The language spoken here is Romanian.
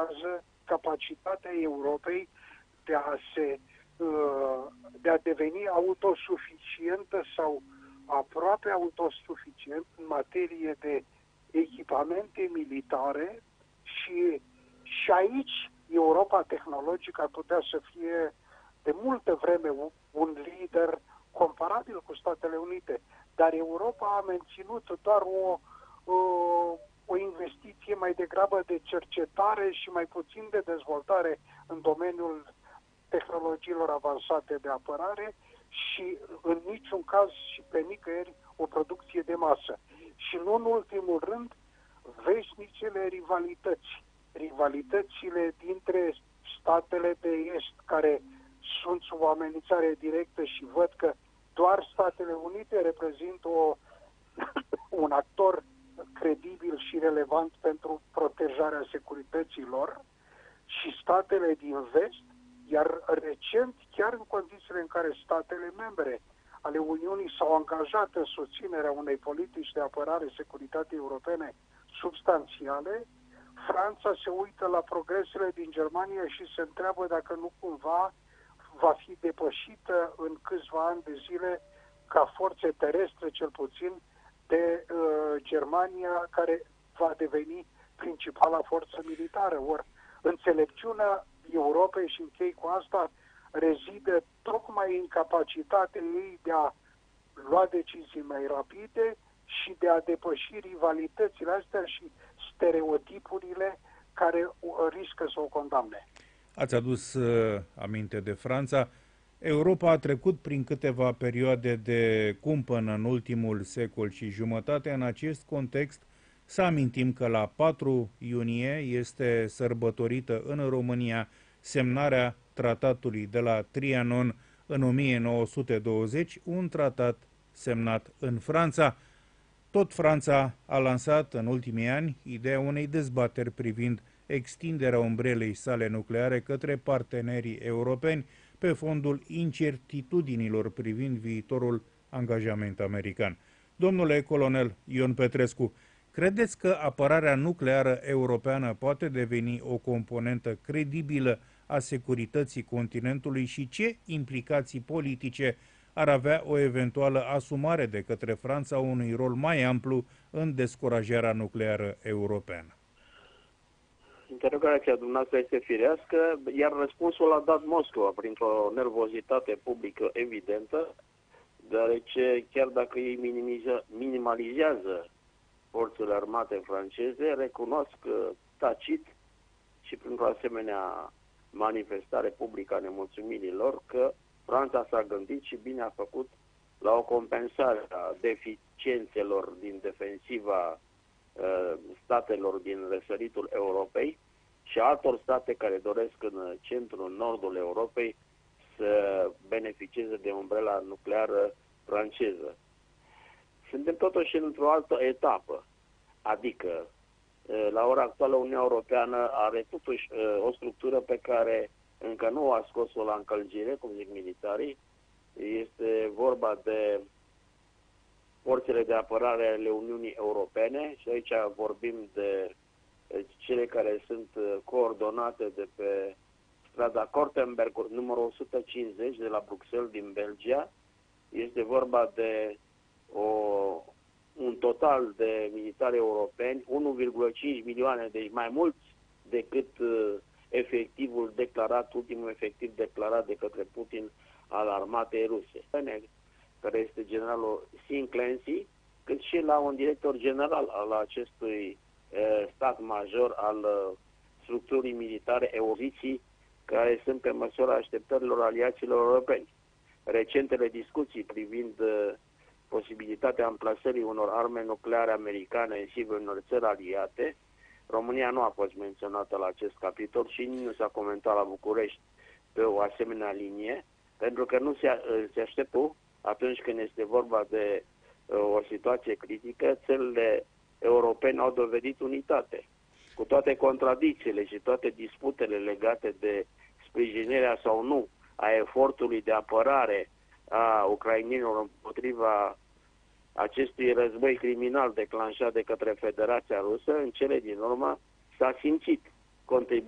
demonstrează capacitatea Europei de a deveni autosuficientă sau aproape autosuficient în materie de echipamente militare și aici Europa tehnologică ar putea să fie de multă vreme un lider comparabil cu Statele Unite, dar Europa a menținut doar o investiție mai degrabă de cercetare și mai puțin de dezvoltare în domeniul tehnologiilor avansate de apărare și în niciun caz și pe nicăieri o producție de masă. Și nu în ultimul rând, veșnicele rivalitățile dintre statele de est care sunt sub o amenințare directă și văd că doar Statele Unite reprezintă un actor credibil și relevant pentru protejarea securității lor și statele din vest, iar recent, chiar în condițiile în care statele membre ale Uniunii s-au angajat în susținerea unei politici de apărare și securitate europene substanțiale, Franța se uită la progresele din Germania și se întreabă dacă nu cumva va fi depășită în câțiva ani de zile ca forțe terestre, cel puțin, de Germania, care va deveni principala forță militară. Ori înțelepciunea Europei, și închei cu asta, rezidă tocmai în capacitatea ei de a lua decizii mai rapide și de a depăși rivalitățile astea și stereotipurile care riscă să o condamne. Ați adus aminte de Franța. Europa a trecut prin câteva perioade de cumpănă în ultimul secol și jumătate. În acest context, să amintim că la 4 iunie este sărbătorită în România semnarea tratatului de la Trianon în 1920, un tratat semnat în Franța. Tot Franța a lansat în ultimii ani ideea unei dezbateri privind extinderea umbrelei sale nucleare către partenerii europeni pe fondul incertitudinilor privind viitorul angajament american. Domnule colonel Ion Petrescu, credeți că apărarea nucleară europeană poate deveni o componentă credibilă a securității continentului și ce implicații politice ar avea o eventuală asumare de către Franța unui rol mai amplu în descurajarea nucleară europeană? Interrogația dumneavoastră este firească, iar răspunsul a dat Moscova printr-o nervozitate publică evidentă, deoarece chiar dacă ei minimalizează forțele armate franceze, recunosc tacit și printr-o asemenea manifestare publică a nemulțumirii lor că Franța s-a gândit și bine a făcut la o compensare a deficiențelor din defensiva statelor din răsăritul Europei și altor state care doresc în centrul, în nordul Europei să beneficieze de umbrela nucleară franceză. Suntem totuși într-o altă etapă, adică la ora actuală Uniunea Europeană are totuși o structură pe care încă nu a scos-o la încălzire, cum zic militarii. Este vorba de forțele de apărare ale Uniunii Europene și aici vorbim de cele care sunt coordonate de pe strada Kortenberg, numărul 150 de la Bruxelles din Belgia. Este vorba de un total de militari europeni, 1,5 milioane, deci mai mulți decât efectivul declarat, ultimul efectiv declarat de către Putin al armatei ruse, care este generalul Sean Clancy, cât și la un director general al acestui stat major al structurii militare euroziții, care sunt pe măsura așteptărilor aliaților europeni. Recentele discuții privind posibilitatea amplasării unor arme nucleare americane în sigur unor țări aliate, România nu a fost menționată la acest capitol și nu s-a comentat la București pe o asemenea linie, pentru că nu se așteptă atunci când este vorba de o situație critică, țările europene au dovedit unitate. Cu toate contradicțiile și toate disputele legate de sprijinirea sau nu a efortului de apărare a ucrainenilor împotriva acestui război criminal declanșat de către Federația Rusă, în cele din urmă s-a simțit contribuția